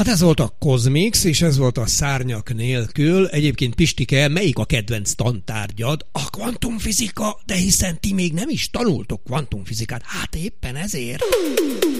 Hát ez volt a Cosmix, és ez volt a Szárnyak nélkül. Egyébként Pistike, melyik a kedvenc tantárgyad? A kvantumfizika, de hiszen ti még nem is tanultok kvantumfizikát. Hát éppen ezért.